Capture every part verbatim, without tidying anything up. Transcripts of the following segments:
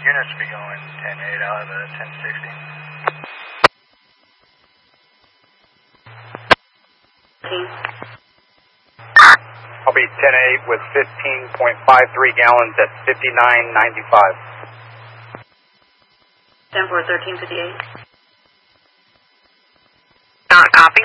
units will be going ten eight out of the ten sixty. I'll be ten eight with fifteen point five three gallons at fifty-nine ninety-five. ten four thirteen fifty-eight. Not copy.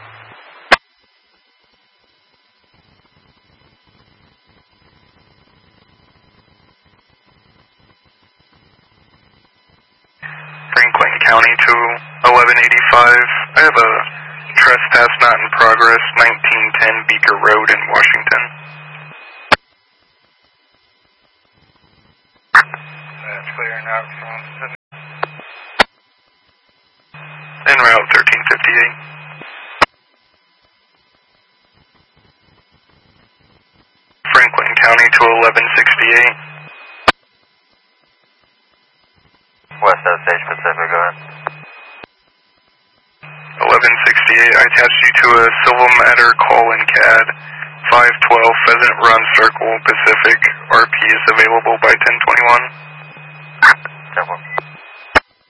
Franklin County to eleven eighty-five. I have a trespass not in progress, nineteen ten Beaker Road in Washington. That's clearing out from Pacific. En route thirteen fifty-eight. Franklin County to eleven sixty-eight. West Osage Pacific, go ahead. eleven sixty-eight, I attached you to a Silva Matter call-in C A D. five twelve Pheasant Run Circle Pacific. R P is available by ten twenty-one. ten one.